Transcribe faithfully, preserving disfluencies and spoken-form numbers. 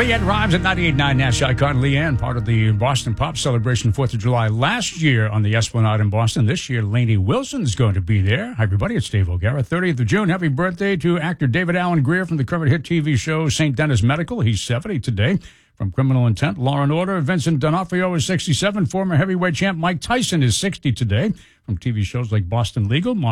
Leanne Rhymes at ninety-eight point nine Nash Icon. Leanne, part of the Boston Pop Celebration fourth of July last year on the Esplanade in Boston. This year, Lainey Wilson's going to be there. Hi, everybody. It's Dave O'Gara. thirtieth of June. Happy birthday to actor David Alan Grier from the current hit T V show Saint Denis Medical. He's seventy today. From Criminal Intent, Law and Order, Vincent D'Onofrio is sixty-seven. Former heavyweight champ Mike Tyson is sixty today. From T V shows like Boston Legal,